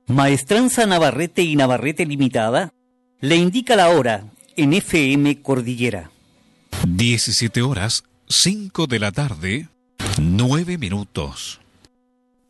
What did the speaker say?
Maestranza Navarrete y Navarrete Limitada le indica la hora en FM Cordillera. 17 horas, 5 de la tarde, 9 minutos.